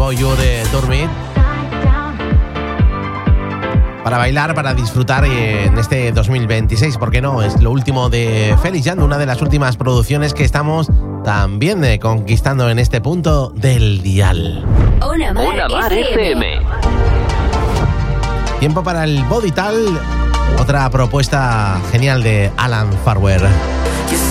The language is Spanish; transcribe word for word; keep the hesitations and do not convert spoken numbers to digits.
nuevo You de Dormit. Para bailar, para disfrutar en este dos mil veintiséis, ¿por qué no? Es lo último de Félix Jan, una de las últimas producciones que estamos también eh, conquistando en este punto del dial. Una Mar, Una Mar F M. Tiempo para el Body Tal, otra propuesta genial de Alan Farwer.